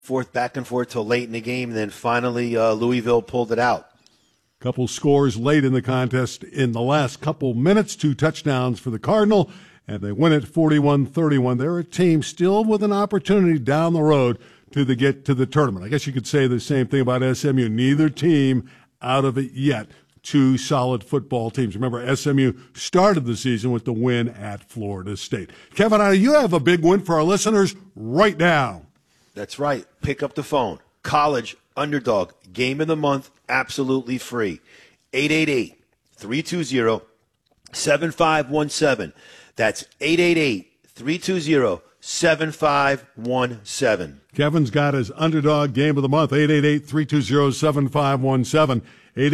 forth, back and forth till late in the game, and then finally Louisville pulled it out. Couple scores late in the contest in the last couple minutes, 2 touchdowns for the Cardinal, and they win it 41-31. They're a team still with an opportunity down the road to get to the tournament. I guess you could say the same thing about SMU. Neither team out of it yet. 2 solid football teams. Remember, SMU started the season with the win at Florida State. Kevin, you have a big win for our listeners right now. That's right. Pick up the phone. College underdog, game of the month, absolutely free. 888-320-7517. That's 888-320-7517. Kevin's got his underdog game of the month, 888-320-7517.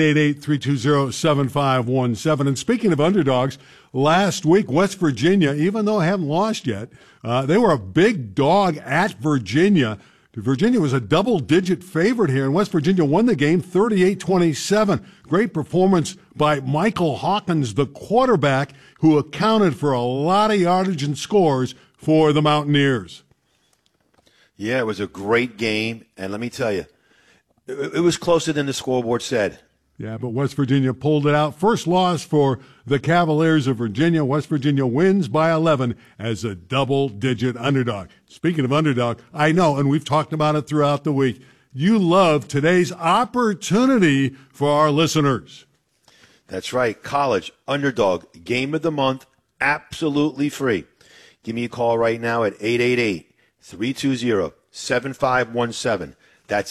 888-320-7517. And speaking of underdogs, last week, West Virginia, even though I haven't lost yet, they were a big dog at Virginia. Virginia was a double-digit favorite here, and West Virginia won the game 38-27. Great performance by Michael Hawkins, the quarterback, who accounted for a lot of yardage and scores for the Mountaineers. Yeah, it was a great game, and let me tell you, it was closer than the scoreboard said. Yeah, but West Virginia pulled it out. First loss for the Cavaliers of Virginia. West Virginia wins by 11 as a double-digit underdog. Speaking of underdog, I know, and we've talked about it throughout the week, you love today's opportunity for our listeners. That's right. College underdog, game of the month, absolutely free. Give me a call right now at 888-320-7517. That's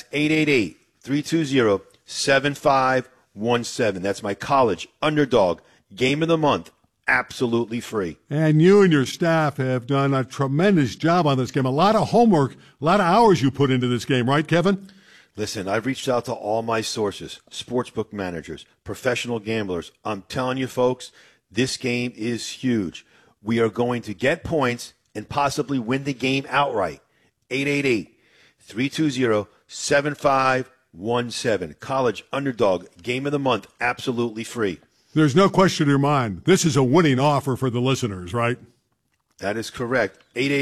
888-320-7517. That's my college underdog game of the month, absolutely free. And you and your staff have done a tremendous job on this game. A lot of homework, a lot of hours you put into this game, right, Kevin? Listen, I've reached out to all my sources, sportsbook managers, professional gamblers. I'm telling you, folks, this game is huge. We are going to get points and possibly win the game outright. 888-320-7517. College underdog, game of the month, absolutely free. There's no question in your mind. This is a winning offer for the listeners, right? That is correct.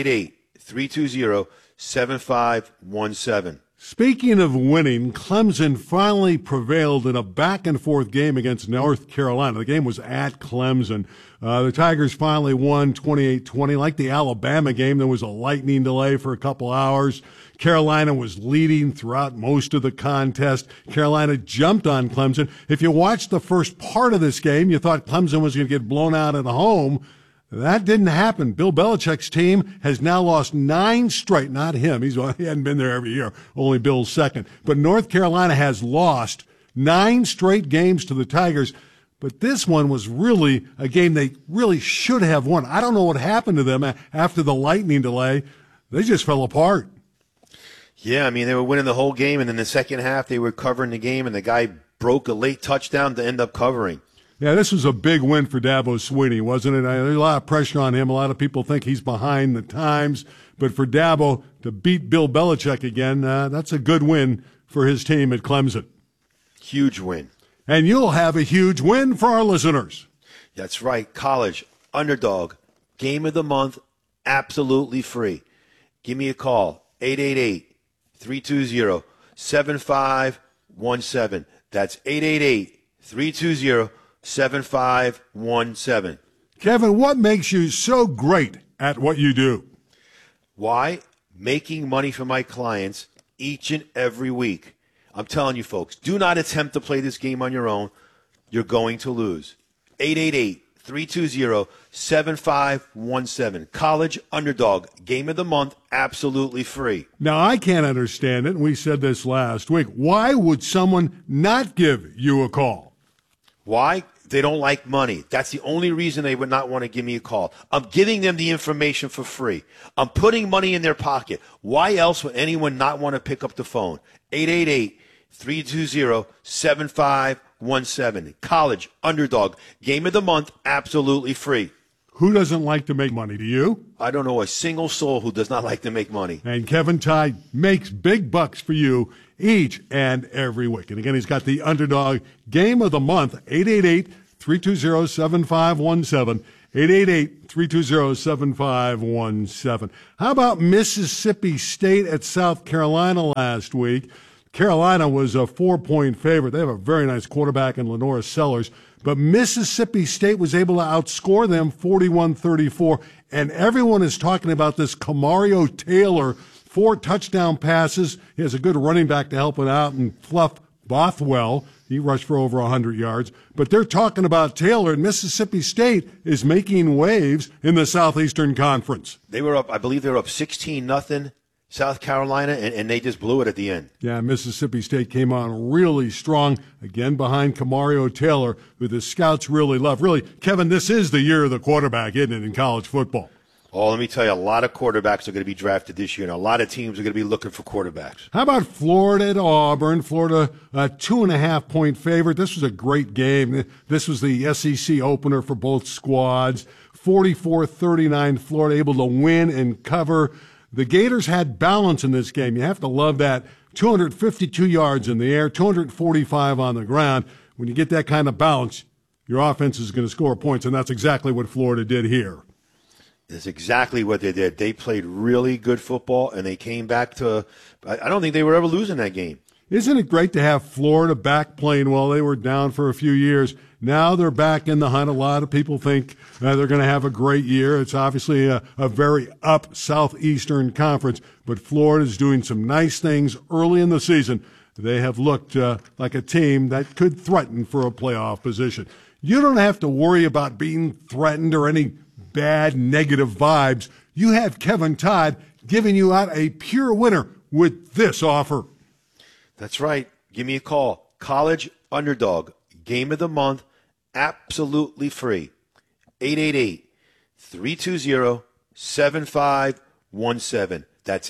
888-320-7517. Speaking of winning, Clemson finally prevailed in a back-and-forth game against North Carolina. The game was at Clemson. The Tigers finally won 28-20. Like the Alabama game, there was a lightning delay for a couple hours. Carolina was leading throughout most of the contest. Carolina jumped on Clemson. If you watched the first part of this game, you thought Clemson was going to get blown out at home. That didn't happen. Bill Belichick's team has now lost 9 straight. Not him. He hadn't been there every year. Only Bill's second. But North Carolina has lost 9 straight games to the Tigers. But this one was really a game they really should have won. I don't know what happened to them after the lightning delay. They just fell apart. Yeah, I mean, they were winning the whole game, and in the second half they were covering the game, and the guy broke a late touchdown to end up covering. Yeah, this was a big win for Dabo Swinney, wasn't it? There's a lot of pressure on him. A lot of people think he's behind the times. But for Dabo to beat Bill Belichick again, that's a good win for his team at Clemson. Huge win. And you'll have a huge win for our listeners. That's right. College underdog, game of the month, absolutely free. Give me a call, 888-320-7517. That's 888-320-7517. Kevin, what makes you so great at what you do? Why? Making money for my clients each and every week. I'm telling you, folks, do not attempt to play this game on your own. You're going to lose. 888-320-7517. College underdog, game of the month, absolutely free. Now, I can't understand it. We said this last week. Why would someone not give you a call? Why? They don't like money. That's the only reason they would not want to give me a call. I'm giving them the information for free. I'm putting money in their pocket. Why else would anyone not want to pick up the phone? 888-320-7517. College underdog, game of the month, absolutely free. Who doesn't like to make money? Do you? I don't know a single soul who does not like to make money. And Kevin Tye makes big bucks for you each and every week. And again, he's got the underdog game of the month, 888-320-7517, 888-320-7517. How about Mississippi State at South Carolina last week? Carolina was a 4-point favorite. They have a very nice quarterback in Lenora Sellers, but Mississippi State was able to outscore them 41-34, and everyone is talking about this Kamario Taylor, 4 touchdown passes. He has a good running back to help him out, and Fluff Bothwell. He rushed for over 100 yards. But they're talking about Taylor, and Mississippi State is making waves in the Southeastern Conference. They were up, I believe they were up 16-0, South Carolina, and they just blew it at the end. Yeah, Mississippi State came on really strong, again behind Kamario Taylor, who the scouts really love. Really, Kevin, this is the year of the quarterback, isn't it, in college football? Oh, let me tell you, a lot of quarterbacks are going to be drafted this year, and a lot of teams are going to be looking for quarterbacks. How about Florida at Auburn? Florida, a 2.5-point favorite. This was a great game. This was the SEC opener for both squads. 44-39, Florida able to win and cover. The Gators had balance in this game. You have to love that. 252 yards in the air, 245 on the ground. When you get that kind of balance, your offense is going to score points, and that's exactly what Florida did here. That's exactly what they did. They played really good football, and they came back to – I don't think they were ever losing that game. Isn't it great to have Florida back playing well? They were down for a few years. Now they're back in the hunt. A lot of people think they're going to have a great year. It's obviously a very up Southeastern Conference, but Florida's doing some nice things early in the season. They have looked like a team that could threaten for a playoff position. You don't have to worry about being threatened or any bad, negative vibes. You have Kevin Todd giving you out a pure winner with this offer. That's right. Give me a call. College Underdog, game of the month, absolutely free. 888-320-7517. That's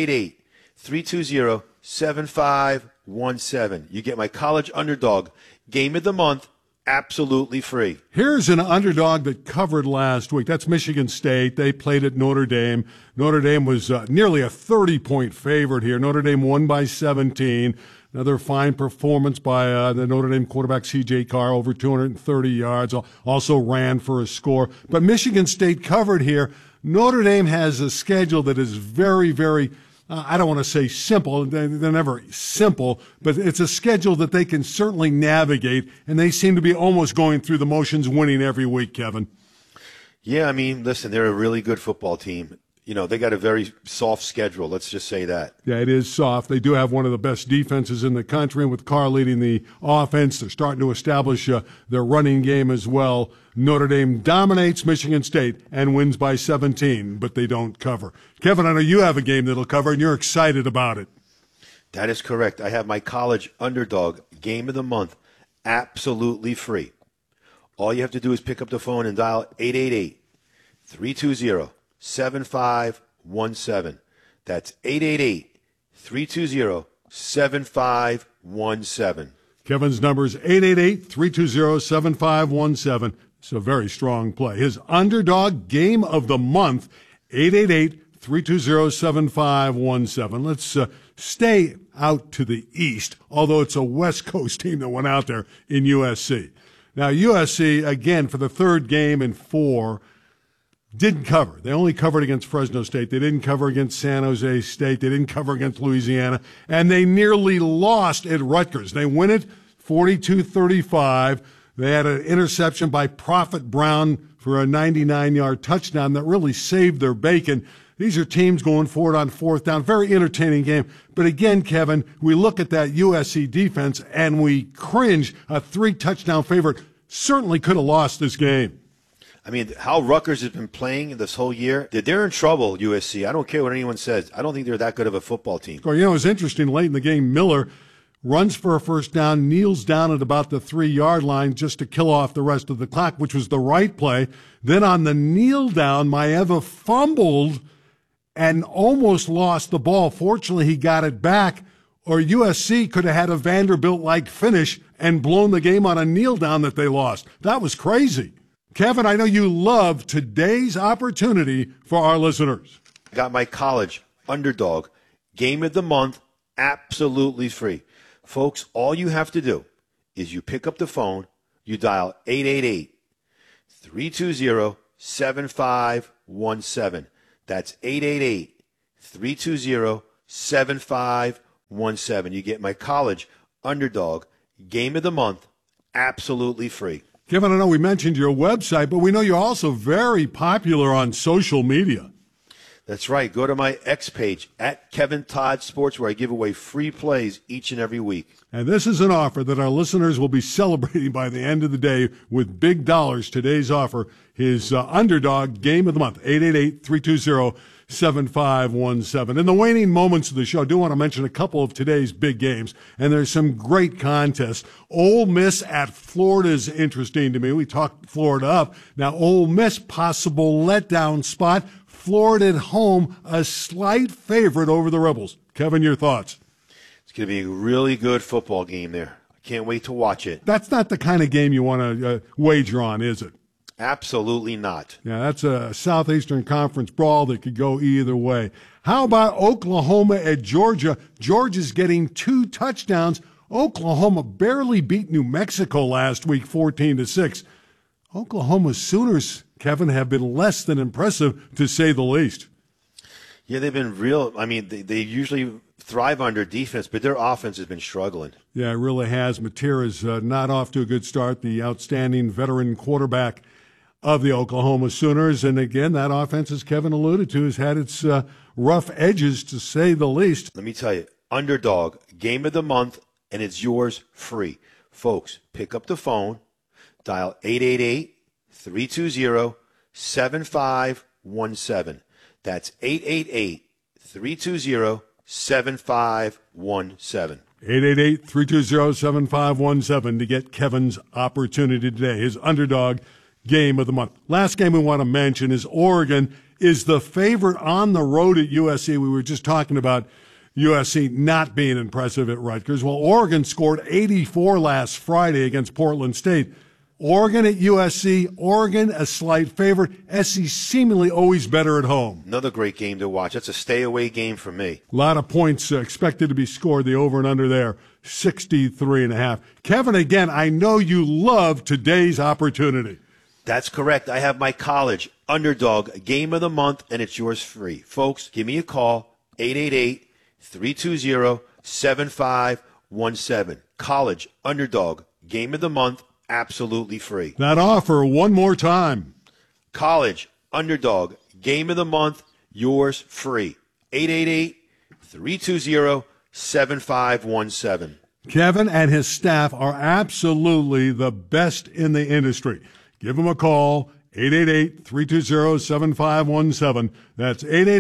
888-320-7517. You get my College Underdog, game of the month, absolutely free. Here's an underdog that covered last week. That's Michigan State. They played at Notre Dame. Notre Dame was nearly a 30-point favorite here. Notre Dame won by 17. Another fine performance by the Notre Dame quarterback C.J. Carr, over 230 yards. Also ran for a score. But Michigan State covered here. Notre Dame has a schedule that is very, very I don't want to say simple. They're never simple, but it's a schedule that they can certainly navigate, and they seem to be almost going through the motions, winning every week, Kevin. Yeah, I mean, listen, they're a really good football team. You know, they got a very soft schedule. Let's just say that. Yeah, it is soft. They do have one of the best defenses in the country, and with Carr leading the offense, they're starting to establish their running game as well. Notre Dame dominates Michigan State and wins by 17, but they don't cover. Kevin, I know you have a game that'll cover, and you're excited about it. That is correct. I have my College Underdog game of the month absolutely free. All you have to do is pick up the phone and dial 888-320-7517. That's 888-320-7517. Kevin's number is 888-320-7517. It's a very strong play. His underdog game of the month, 888-320-7517. Let's stay out to the east, although it's a West Coast team that went out there in USC. Now, USC, again, for the third game in 4, didn't cover. They only covered against Fresno State. They didn't cover against San Jose State. They didn't cover against Louisiana. And they nearly lost at Rutgers. They win it 42-35. They had an interception by Prophet Brown for a 99-yard touchdown that really saved their bacon. These are teams going forward on fourth down. Very entertaining game. But again, Kevin, we look at that USC defense and we cringe. A 3-touchdown favorite certainly could have lost this game. I mean, how Rutgers has been playing this whole year, they're in trouble, USC. I don't care what anyone says. I don't think they're that good of a football team. You know, it was interesting late in the game. Miller runs for a first down, kneels down at about the 3-yard line just to kill off the rest of the clock, which was the right play. Then on the kneel down, Maeva fumbled and almost lost the ball. Fortunately, he got it back, or USC could have had a Vanderbilt-like finish and blown the game on a kneel down that they lost. That was crazy. Kevin, I know you love today's opportunity for our listeners. I got my College Underdog game of the month absolutely free. Folks, all you have to do is you pick up the phone, you dial 888-320-7517. 888-320-7517. That's 888-320-7517. You get my college underdog game of the month absolutely free. Kevin, I know we mentioned your website, but we know you're also very popular on social media. That's right. Go to my X page at Kevin Todd Sports, where I give away free plays each and every week. And this is an offer that our listeners will be celebrating by the end of the day with big dollars. Today's offer is underdog game of the month, 888-320-7517. In the waning moments of the show, I do want to mention a couple of today's big games, and there's some great contests. Ole Miss at Florida is interesting to me. We talked Florida up. Now, Ole Miss, possible letdown spot. Florida at home, a slight favorite over the Rebels. Kevin, your thoughts? It's going to be a really good football game there. I can't wait to watch it. That's not the kind of game you want to wager on, is it? Absolutely not. Yeah, that's a Southeastern Conference brawl that could go either way. How about Oklahoma at Georgia? Georgia's getting 2 touchdowns. Oklahoma barely beat New Mexico last week, 14-6. Oklahoma Sooners, Kevin, have been less than impressive, to say the least. Yeah, they've been real. I mean, they usually thrive under defense, but their offense has been struggling. Yeah, it really has. Matera's not off to a good start, the outstanding veteran quarterback of the Oklahoma Sooners. And again, that offense, as Kevin alluded to, has had its rough edges, to say the least. Let me tell you, underdog, game of the month, and it's yours free. Folks, pick up the phone, dial 888-320-7517. That's 888-320-7517. 888-320-7517 to get Kevin's opportunity today, his underdog game of the month. Last game we want to mention is Oregon is the favorite on the road at USC. We were just talking about USC not being impressive at Rutgers. Well, Oregon scored 84 last Friday against Portland State. Oregon at USC, Oregon a slight favorite. SC seemingly always better at home. Another great game to watch. That's a stay-away game for me. A lot of points expected to be scored. The over and under there, 63.5. Kevin, again, I know you love today's opportunity. That's correct. I have my college underdog game of the month, and it's yours free. Folks, give me a call, 888-320-7517. College underdog game of the month, absolutely free. That offer one more time. College underdog game of the month, yours free. 888-320-7517. Kevin and his staff are absolutely the best in the industry. Give him a call, 888-320-7517. That's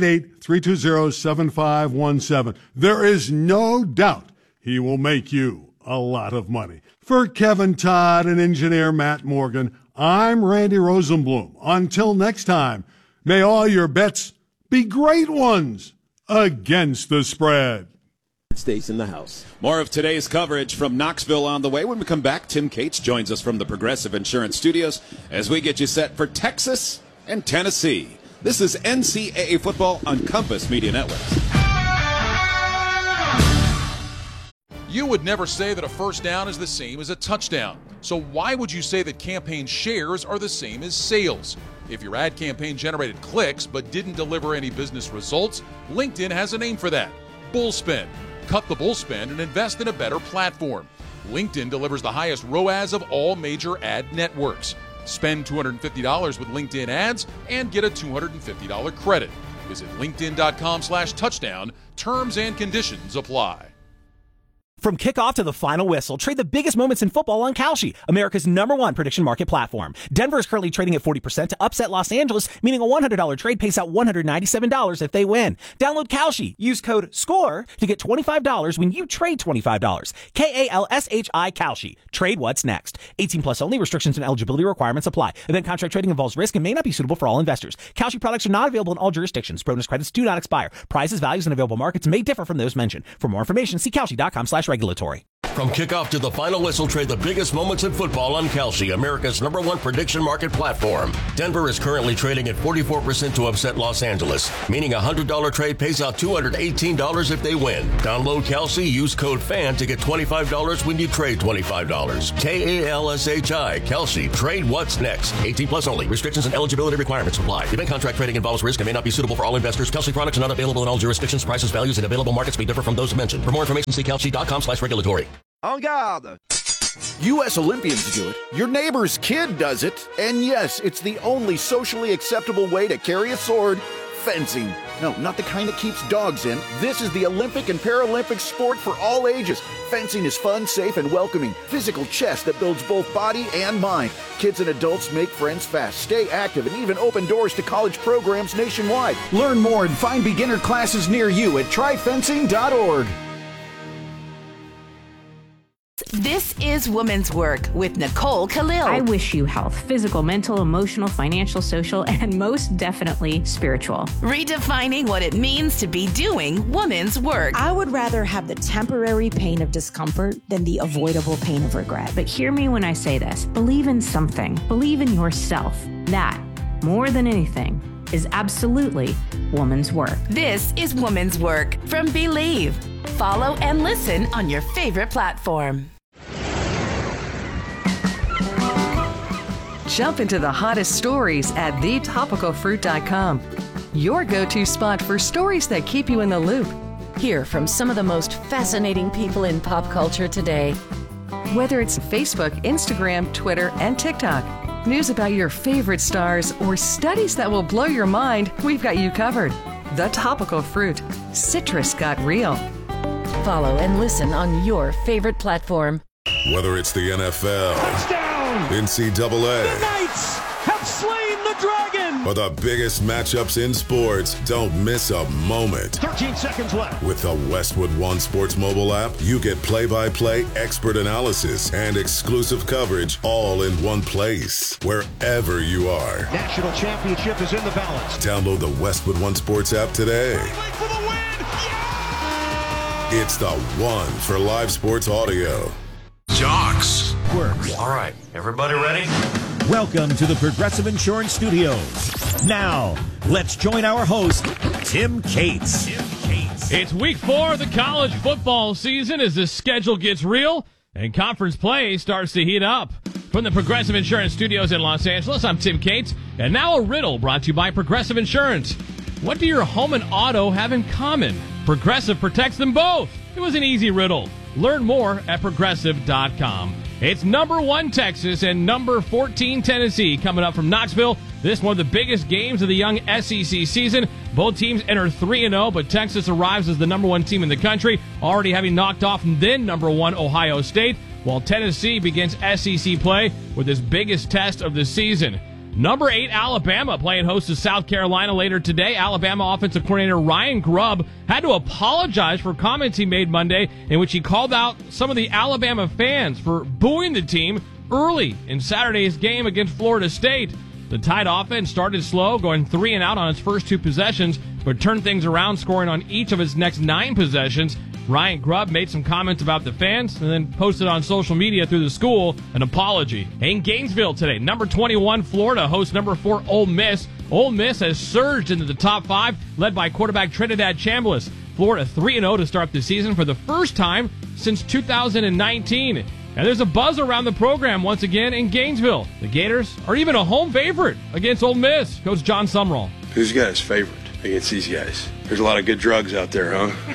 888-320-7517. There is no doubt he will make you a lot of money. For Kevin Todd and engineer Matt Morgan, I'm Randy Rosenblum. Until next time, may all your bets be great ones against the spread. Stays in the house. More of today's coverage from Knoxville on the way. When we come back, Tim Cates joins us from the Progressive Insurance Studios as we get you set for Texas and Tennessee. This is NCAA football on Compass Media Networks. You would never say that a first down is the same as a touchdown. So why would you say that campaign shares are the same as sales? If your ad campaign generated clicks but didn't deliver any business results, LinkedIn has a name for that: Bullspend. Cut the bullspend and invest in a better platform. LinkedIn delivers the highest ROAS of all major ad networks. Spend $250 with LinkedIn ads and get a $250 credit. Visit linkedin.com/touchdown. Terms and conditions apply. From kickoff to the final whistle, trade the biggest moments in football on Kalshi, America's #1 prediction market platform. Denver is currently trading at 40% to upset Los Angeles, meaning a $100 trade pays out $197 if they win. Download Kalshi. Use code SCORE to get $25 when you trade $25. KALSHI Kalshi. Trade what's next. 18 plus only. Restrictions and eligibility requirements apply. Event contract trading involves risk and may not be suitable for all investors. Kalshi products are not available in all jurisdictions. Bonus credits do not expire. Prices, values, and available markets may differ from those mentioned. For more information, see Kalshi.com/regulatory. From kickoff to the final whistle, trade the biggest moments in football on Kalshi, America's #1 prediction market platform. Denver is currently trading at 44% to upset Los Angeles, meaning a $100 trade pays out $218 if they win. Download Kalshi, use code FAN to get $25 when you trade $25. KALSHI, Kalshi, trade what's next. 18 plus only. Restrictions and eligibility requirements apply. Event contract trading involves risk and may not be suitable for all investors. Kalshi products are not available in all jurisdictions. Prices, values, and available markets may differ from those mentioned. For more information, see kalshi.com/regulatory. En garde! U.S. Olympians do it. Your neighbor's kid does it. And yes, it's the only socially acceptable way to carry a sword. Fencing. No, not the kind that keeps dogs in. This is the Olympic and Paralympic sport for all ages. Fencing is fun, safe, and welcoming. Physical chess that builds both body and mind. Kids and adults make friends fast, stay active, and even open doors to college programs nationwide. Learn more and find beginner classes near you at tryfencing.org. This is Women's Work with Nicole Khalil. I wish you health, physical, mental, emotional, financial, social, and most definitely spiritual. Redefining what it means to be doing women's work. I would rather have the temporary pain of discomfort than the avoidable pain of regret. But hear me when I say this. Believe in something. Believe in yourself. That, more than anything, is absolutely woman's work. This is Women's Work from Believe. Follow and listen on your favorite platform. Jump into the hottest stories at thetopicalfruit.com. Your go-to spot for stories that keep you in the loop. Hear from some of the most fascinating people in pop culture today. Whether it's Facebook, Instagram, Twitter, and TikTok, news about your favorite stars, or studies that will blow your mind, we've got you covered. The Topical Fruit. Citrus got real. Follow and listen on your favorite platform. Whether it's the NFL, touchdown, NCAA, the Knights have slain the dragon, or the biggest matchups in sports, don't miss a moment. 13 seconds left. With the Westwood One Sports mobile app, you get play-by-play expert analysis and exclusive coverage all in one place, wherever you are. National championship is in the balance. Download the Westwood One Sports app today. For the win! It's the one for live sports audio. Jocks. Works. All right, everybody ready? Welcome to the Progressive Insurance Studios. Now, let's join our host, Tim Cates. It's week 4 of the college football season as the schedule gets real and conference play starts to heat up. From the Progressive Insurance Studios in Los Angeles, I'm Tim Cates, and now a riddle brought to you by Progressive Insurance. What do your home and auto have in common? Progressive protects them both. It was an easy riddle. Learn more at Progressive.com. It's number 1 Texas and number 14 Tennessee coming up from Knoxville. This is one of the biggest games of the young SEC season. Both teams enter 3-0, but Texas arrives as the number 1 team in the country, already having knocked off then number 1 Ohio State, while Tennessee begins SEC play with its biggest test of the season. Number 8, Alabama, playing host to South Carolina later today. Alabama offensive coordinator Ryan Grubb had to apologize for comments he made Monday in which he called out some of the Alabama fans for booing the team early in Saturday's game against Florida State. The Tide offense started slow, going 3 and out on its first 2 possessions, but turned things around, scoring on each of its next 9 possessions. Ryan Grubb made some comments about the fans and then posted on social media through the school an apology. In Gainesville today, number 21 Florida hosts number 4 Ole Miss. Ole Miss has surged into the top 5, led by quarterback Trinidad Chambliss. Florida 3-0 to start the season for the first time since 2019. And there's a buzz around the program once again in Gainesville. The Gators are even a home favorite against Ole Miss. Coach John Sumrall. Who's got his favorite against these guys? There's a lot of good drugs out there,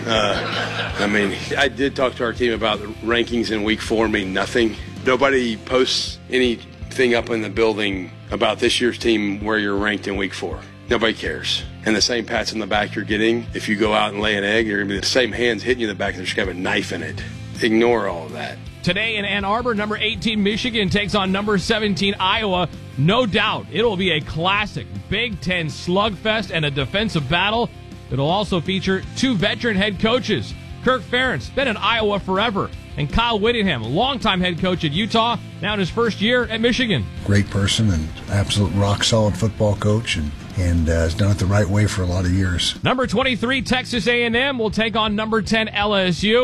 huh? I did talk to our team about the rankings in week 4 mean nothing. Nobody posts anything up in the building about this year's team where you're ranked in week 4. Nobody cares. And the same pats on the back you're getting, if you go out and lay an egg, you're going to be the same hands hitting you in the back. There's going to have a knife in it. Ignore all of that. Today in Ann Arbor, number 18 Michigan takes on number 17 Iowa. No doubt it'll be a classic Big Ten slugfest and a defensive battle. It'll also feature 2 veteran head coaches. Kirk Ferentz, been in Iowa forever, and Kyle Whittingham, longtime head coach at Utah, now in his first year at Michigan. Great person and absolute rock-solid football coach, and has done it the right way for a lot of years. Number 23 Texas A&M will take on number 10 LSU.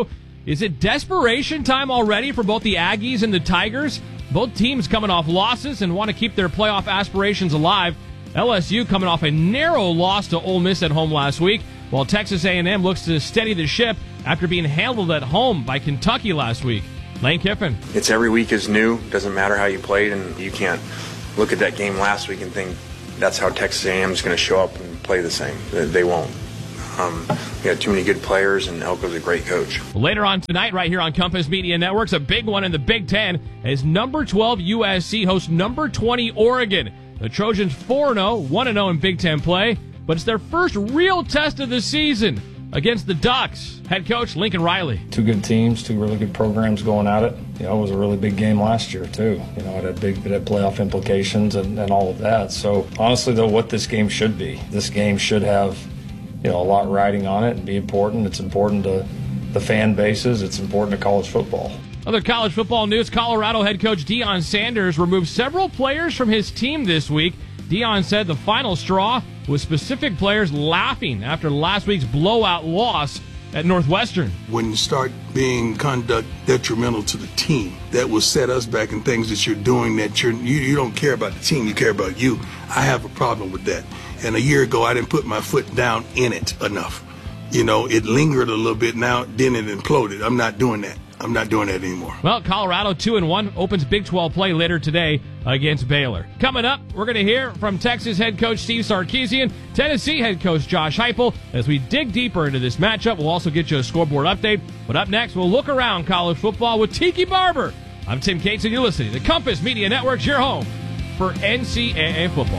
Is it desperation time already for both the Aggies and the Tigers? Both teams coming off losses and want to keep their playoff aspirations alive. LSU coming off a narrow loss to Ole Miss at home last week, while Texas A&M looks to steady the ship after being handled at home by Kentucky last week. Lane Kiffin. It's every week is new. Doesn't matter how you played, and you can't look at that game last week and think that's how Texas A&M is going to show up and play the same. They won't. We got too many good players, and Elko's a great coach. Later on tonight, right here on Compass Media Networks, a big one in the Big Ten as number 12 USC hosts number 20 Oregon. The Trojans 4-0, 1-0 in Big Ten play, but it's their first real test of the season against the Ducks. Head coach Lincoln Riley. Two good teams, two really good programs going at it. It was a really big game last year, too. It had playoff implications and all of that. So, honestly, though, what this game should be, this game should have a lot riding on it and be important. It's important to the fan bases. It's important to college football. Other college football news, Colorado head coach Deion Sanders removed several players from his team this week. Deion said the final straw was specific players laughing after last week's blowout loss at Northwestern. When you start being conduct detrimental to the team, that will set us back in things that you're doing that you don't care about the team, you care about you. I have a problem with that. And a year ago, I didn't put my foot down in it enough. It lingered a little bit now, then it imploded. I'm not doing that. I'm not doing that anymore. Well, Colorado 2-1 opens Big 12 play later today against Baylor. Coming up, we're going to hear from Texas head coach Steve Sarkisian, Tennessee head coach Josh Heupel. As we dig deeper into this matchup, we'll also get you a scoreboard update. But up next, we'll look around college football with Tiki Barber. I'm Tim Cates, and you're listening to Compass Media Network's your home for NCAA football.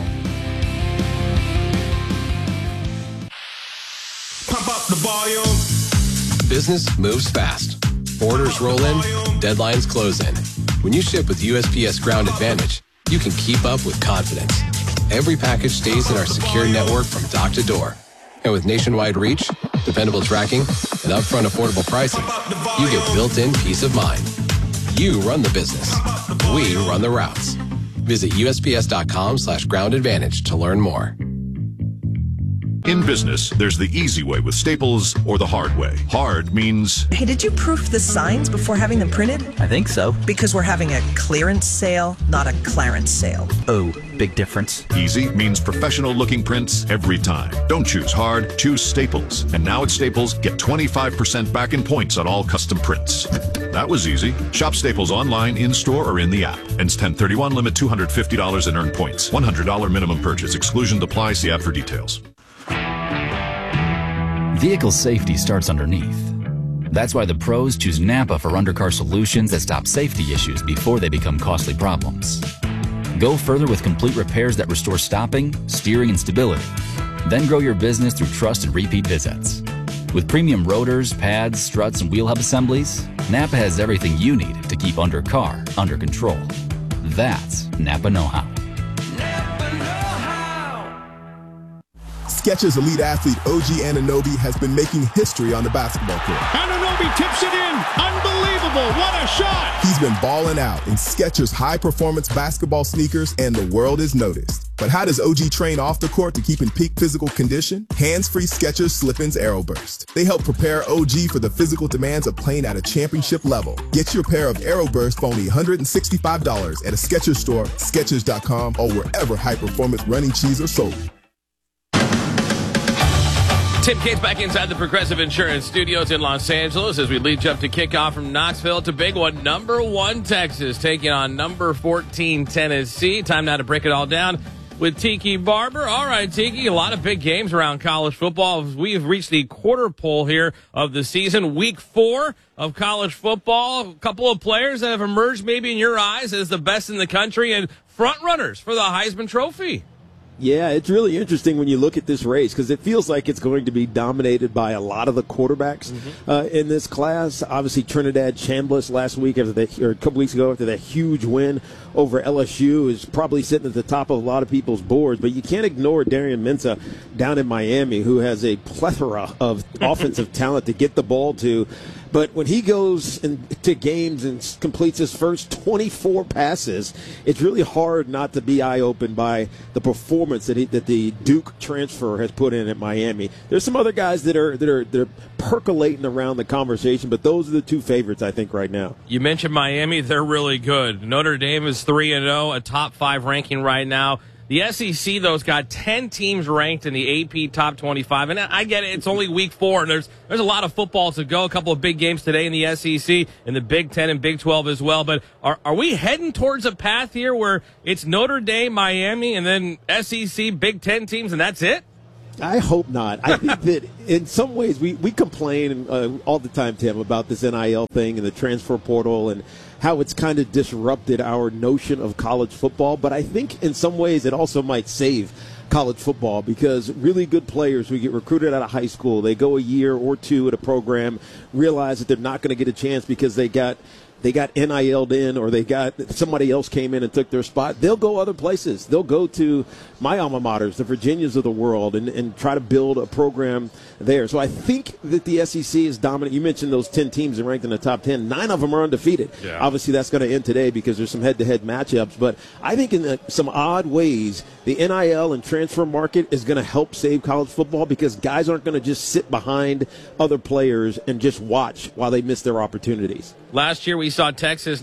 Pump up the volume. Business moves fast. Orders roll in, deadlines close in. When you ship with USPS Ground Advantage, you can keep up with confidence. Every package stays in our secure network from dock to door. And with nationwide reach, dependable tracking, and upfront affordable pricing, you get built-in peace of mind. You run the business. We run the routes. Visit USPS.com/Ground Advantage to learn more. In business, there's the easy way with Staples or the hard way. Hard means... Hey, did you proof the signs before having them printed? I think so. Because we're having a clearance sale, not a clarence sale. Oh, big difference. Easy means professional-looking prints every time. Don't choose hard, choose Staples. And now at Staples, get 25% back in points on all custom prints. That was easy. Shop Staples online, in-store, or in the app. Ends 10/31, limit $250 and earn points. $100 minimum purchase. Exclusion apply. See app for details. Vehicle safety starts underneath. That's why the pros choose Napa for undercar solutions that stop safety issues before they become costly problems. Go further with complete repairs that restore stopping, steering, and stability. Then grow your business through trust and repeat visits. With premium rotors, pads, struts, and wheel hub assemblies, Napa has everything you need to keep undercar under control. That's Napa know-how. Skechers elite athlete OG Anunoby has been making history on the basketball court. Anunoby tips it in. Unbelievable. What a shot. He's been balling out in Skechers high-performance basketball sneakers, and the world has noticed. But how does OG train off the court to keep in peak physical condition? Hands-free Skechers Slip-ins Aeroburst. They help prepare OG for the physical demands of playing at a championship level. Get your pair of Aeroburst for only $165 at a Skechers store, Skechers.com, or wherever high-performance running shoes are sold. Tim Cates back inside the Progressive Insurance Studios in Los Angeles as we lead you up to kickoff from Knoxville to big one. Number 1 Texas taking on number 14 Tennessee. Time now to break it all down with Tiki Barber. All right, Tiki, a lot of big games around college football. We have reached the quarter pole here of the season, week 4 of college football. A couple of players that have emerged maybe in your eyes as the best in the country and front runners for the Heisman Trophy. Yeah, it's really interesting when you look at this race because it feels like it's going to be dominated by a lot of the quarterbacks in this class. Obviously, Trinidad Chambliss last week, or a couple weeks ago, after that huge win over LSU, is probably sitting at the top of a lot of people's boards. But you can't ignore Darian Mensah down in Miami, who has a plethora of offensive talent to get the ball to. But when he goes into games and completes his first 24 passes, it's really hard not to be eye-opened by the performance that the Duke transfer has put in at Miami. There's some other guys that are percolating around the conversation, but those are the two favorites, I think, right now. You mentioned Miami. They're really good. Notre Dame is 3-0, a top 5 ranking right now. The SEC, though, has got 10 teams ranked in the AP Top 25. And I get it. It's only week 4, and there's a lot of football to go. A couple of big games today in the SEC, and the Big 10 and Big 12 as well. But are we heading towards a path here where it's Notre Dame, Miami, and then SEC, Big 10 teams, and that's it? I hope not. I think that in some ways we complain all the time, Tim, about this NIL thing and the transfer portal and how it's kind of disrupted our notion of college football. But I think in some ways it also might save college football because really good players who get recruited out of high school, they go a year or two at a program, realize that they're not going to get a chance because they got NIL'd in or they got somebody else came in and took their spot. They'll go other places. They'll go to my alma maters, the Virginias of the world, and try to build a program there. So I think that the SEC is dominant. You mentioned those 10 teams ranked in the top 10. 9 of them are undefeated. Yeah. Obviously, that's going to end today because there's some head-to-head matchups. But I think in some odd ways, the NIL and transfer market is going to help save college football because guys aren't going to just sit behind other players and just watch while they miss their opportunities. Last year, we saw Texas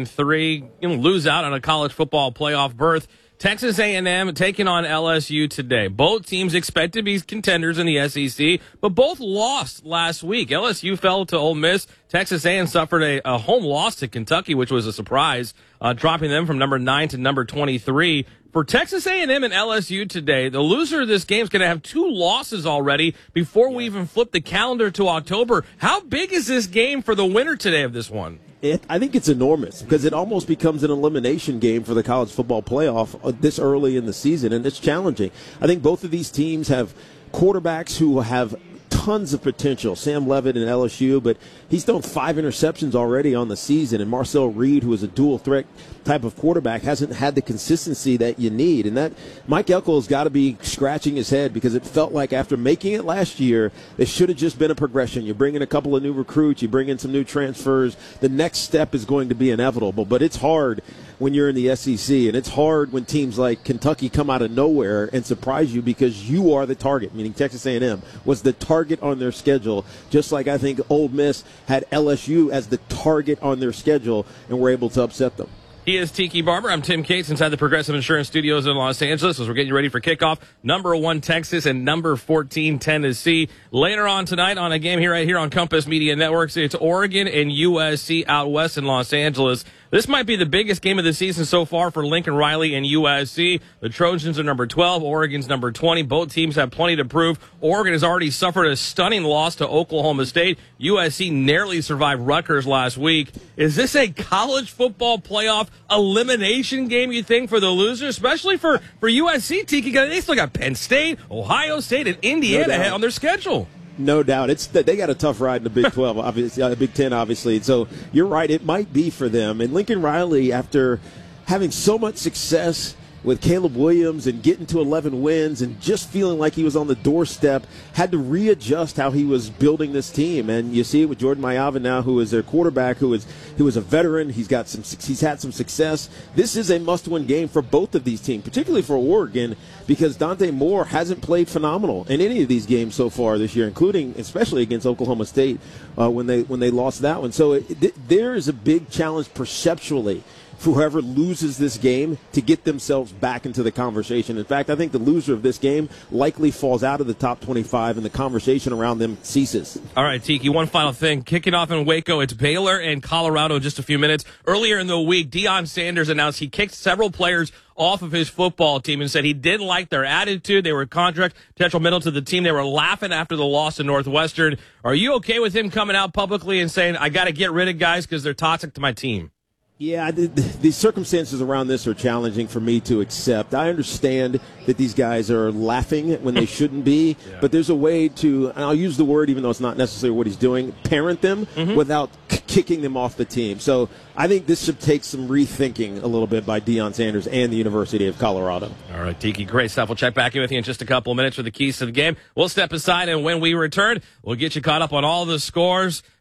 9-3 lose out on a college football playoff berth. Texas A&M taking on LSU today. Both teams expect to be contenders in the SEC, but both lost last week. LSU fell to Ole Miss. Texas A&M suffered a home loss to Kentucky, which was a surprise, dropping them from number 9 to number 23. For Texas A&M and LSU today, the loser of this game is going to have 2 losses already before we even flip the calendar to October. How big is this game for the winner today of this one? I think it's enormous because it almost becomes an elimination game for the college football playoff this early in the season, and it's challenging. I think both of these teams have quarterbacks who have tons of potential. Sam Leavitt in LSU, but he's thrown 5 interceptions already on the season. And Marcel Reed, who is a dual threat type of quarterback, hasn't had the consistency that you need. And that Mike Elko has got to be scratching his head because it felt like after making it last year, it should have just been a progression. You bring in a couple of new recruits, you bring in some new transfers. The next step is going to be inevitable, but it's hard when you're in the SEC, and it's hard when teams like Kentucky come out of nowhere and surprise you because you are the target, meaning Texas A&M was the target on their schedule, just like I think Ole Miss had LSU as the target on their schedule and were able to upset them. He is Tiki Barber. I'm Tim Cates inside the Progressive Insurance Studios in Los Angeles as we're getting you ready for kickoff. Number 1 Texas and number 14 Tennessee. Later on tonight on a game right here on Compass Media Networks, it's Oregon and USC out west in Los Angeles. This might be the biggest game of the season so far for Lincoln Riley and USC. The Trojans are number 12. Oregon's number 20. Both teams have plenty to prove. Oregon has already suffered a stunning loss to Oklahoma State. USC narrowly survived Rutgers last week. Is this a college football playoff elimination game, you think, for the loser? Especially for USC, Tiki. They still got Penn State, Ohio State, and Indiana on their schedule. No doubt. They got a tough ride in the Big 12, obviously, Big 10, obviously. So you're right. It might be for them. And Lincoln Riley, after having so much success with Caleb Williams and getting to 11 wins and just feeling like he was on the doorstep, had to readjust how he was building this team. And you see it with Jordan Mayavan now, who is their quarterback, who is a veteran. He's had some success. This is a must-win game for both of these teams, particularly for Oregon, because Dante Moore hasn't played phenomenal in any of these games so far this year, including especially against Oklahoma State when they lost that one. So there is a big challenge perceptually for whoever loses this game to get themselves back into the conversation. In fact, I think the loser of this game likely falls out of the top 25 and the conversation around them ceases. All right, Tiki, one final thing. Kicking off in Waco, it's Baylor and Colorado in just a few minutes. Earlier in the week, Deion Sanders announced he kicked several players off of his football team and said he didn't like their attitude. They were contract detrimental to the team. They were laughing after the loss to Northwestern. Are you okay with him coming out publicly and saying, I got to get rid of guys because they're toxic to my team? Yeah, the circumstances around this are challenging for me to accept. I understand that these guys are laughing when they shouldn't be, but there's a way to, and I'll use the word even though it's not necessarily what he's doing, parent them without kicking them off the team. So I think this should take some rethinking a little bit by Deion Sanders and the University of Colorado. All right, Tiki, great stuff. We'll check back in with you in just a couple of minutes for the keys to the game. We'll step aside, and when we return, we'll get you caught up on all the scores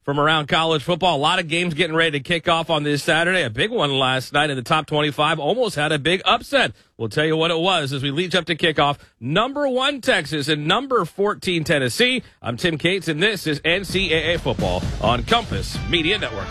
from around college football. A lot of games getting ready to kick off on this Saturday. A big one last night in the top 25. Almost had a big upset. We'll tell you what it was as we lead up to kickoff. Number 1 Texas and number 14 Tennessee. I'm Tim Cates, and this is NCAA football on Compass Media Network.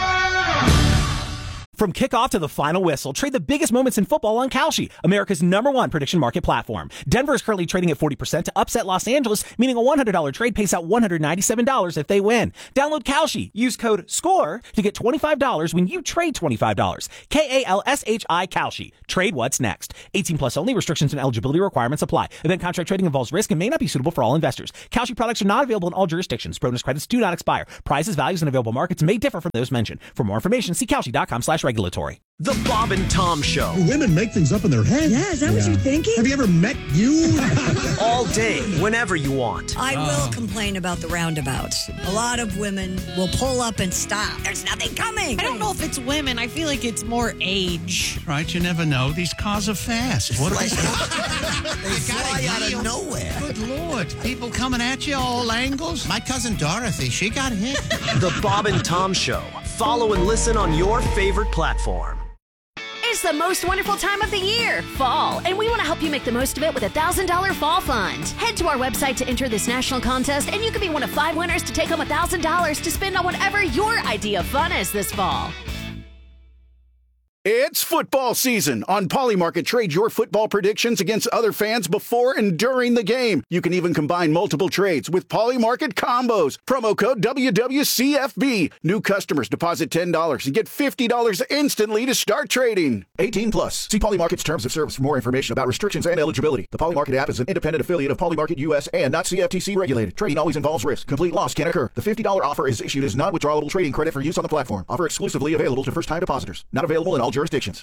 From kickoff to the final whistle, trade the biggest moments in football on Kalshi, America's #1 prediction market platform. Denver is currently trading at 40% to upset Los Angeles, meaning a $100 trade pays out $197 if they win. Download Kalshi. Use code SCORE to get $25 when you trade $25. KALSHI Kalshi. Trade what's next. 18 plus only. Restrictions and eligibility requirements apply. Event contract trading involves risk and may not be suitable for all investors. Kalshi products are not available in all jurisdictions. Bonus credits do not expire. Prices, values, and available markets may differ from those mentioned. For more information, see Kalshi.com/regulatory. The Bob and Tom Show. Women make things up in their head. Yeah, is that what you're thinking? Have you ever met you? All day, whenever you want. I will complain about the roundabouts. A lot of women will pull up and stop. There's nothing coming. I don't know if it's women. I feel like it's more age. Right, you never know. These cars are fast. What are they? They fly out of nowhere. Good Lord. People coming at you all angles. My cousin Dorothy, she got hit. The Bob and Tom Show. Follow and listen on your favorite platform. It's the most wonderful time of the year, fall, and we want to help you make the most of it with a $1,000 fall fund. Head to our website to enter this national contest, and you could be one of 5 winners to take home $1,000 to spend on whatever your idea of fun is this fall. It's football season. On Polymarket, trade your football predictions against other fans before and during the game. You can even combine multiple trades with Polymarket combos. Promo code WWCFB. New customers deposit $10 and get $50 instantly to start trading. 18 plus. See Polymarket's terms of service for more information about restrictions and eligibility. The Polymarket app is an independent affiliate of Polymarket US and not CFTC regulated. Trading always involves risk. Complete loss can occur. The $50 offer is issued as non-withdrawable trading credit for use on the platform. Offer exclusively available to first-time depositors. Not available in all jurisdictions.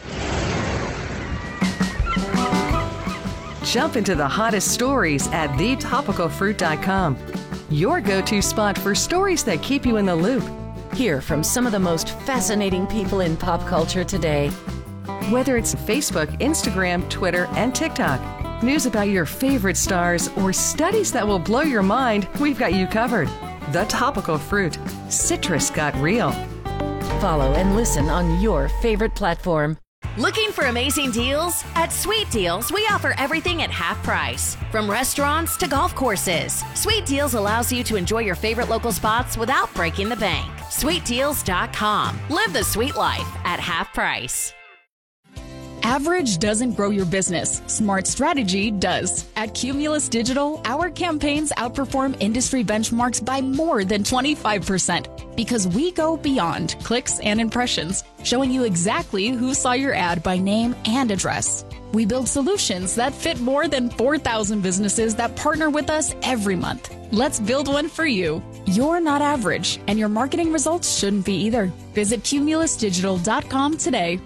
Jump into the hottest stories at thetopicalfruit.com. Your go-to spot for stories that keep you in the loop. Hear from some of the most fascinating people in pop culture today. Whether it's Facebook, Instagram, Twitter, and TikTok, news about your favorite stars, or studies that will blow your mind, we've got you covered. The Topical Fruit. Citrus got real. Follow and listen on your favorite platform. Looking for amazing deals? At Sweet Deals, we offer everything at half price. From restaurants to golf courses, Sweet Deals allows you to enjoy your favorite local spots without breaking the bank. SweetDeals.com. Live the sweet life at half price. Average doesn't grow your business. Smart strategy does. At Cumulus Digital, our campaigns outperform industry benchmarks by more than 25% because we go beyond clicks and impressions, showing you exactly who saw your ad by name and address. We build solutions that fit more than 4,000 businesses that partner with us every month. Let's build one for you. You're not average, and your marketing results shouldn't be either. Visit cumulusdigital.com today.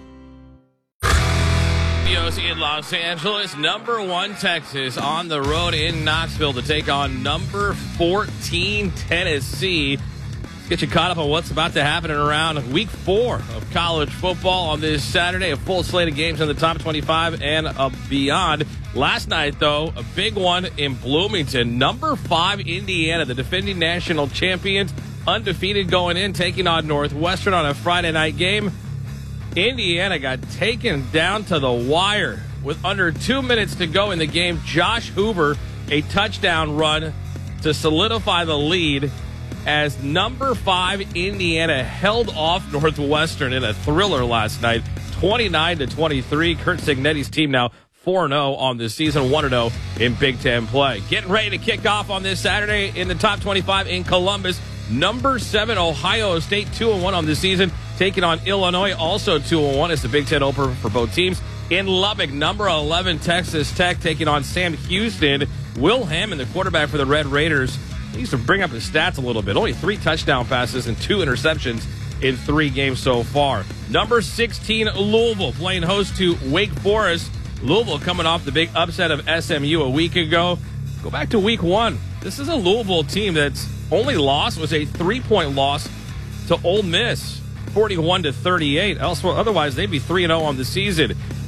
In Los Angeles, number 1 Texas on the road in Knoxville to take on number 14 Tennessee. Let's get you caught up on what's about to happen around week 4 of college football on this Saturday. A full slate of games in the top 25 and beyond. Last night, though, a big one in Bloomington. Number 5 Indiana, the defending national champions, undefeated going in, taking on Northwestern on a Friday night game. Indiana got taken down to the wire with under 2 minutes to go in the game. Josh Hoover, a touchdown run to solidify the lead as number 5 Indiana held off Northwestern in a thriller last night, 29-23. Kurt Cignetti's team now 4-0 on the season, 1-0 in Big Ten play. Getting ready to kick off on this Saturday in the top 25 in Columbus. Number 7 Ohio State, 2-1 on the season, taking on Illinois, also 2-1 as the Big Ten opener for both teams. In Lubbock, number 11 Texas Tech, taking on Sam Houston. Will Hammond, the quarterback for the Red Raiders, needs to bring up his stats a little bit. Only 3 touchdown passes and 2 interceptions in 3 games so far. Number 16 Louisville, playing host to Wake Forest. Louisville coming off the big upset of SMU a week ago. Go back to week 1. This is a Louisville team that's only loss was a 3-point loss to Ole Miss, 41-38. Otherwise, they'd be 3-0 on the season.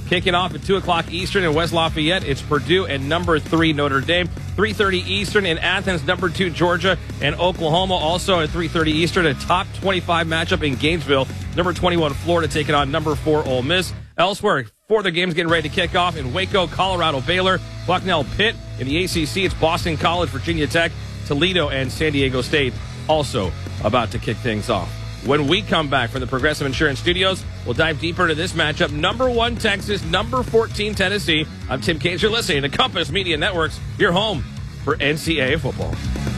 Kicking off at 2 o'clock Eastern in West Lafayette, it's Purdue and number 3 Notre Dame. 3:30 Eastern in Athens, number 2 Georgia and Oklahoma. Also at 3:30 Eastern, a top 25 matchup in Gainesville. Number 21 Florida taking on number 4 Ole Miss. Elsewhere, 4 other games getting ready to kick off in Waco, Colorado, Baylor, Bucknell, Pitt. In the ACC, it's Boston College, Virginia Tech, Toledo, and San Diego State also about to kick things off. When we come back from the Progressive Insurance Studios, we'll dive deeper into this matchup. Number 1 Texas, number 14 Tennessee. I'm Tim Cates. You're listening to Compass Media Networks, your home for NCAA football.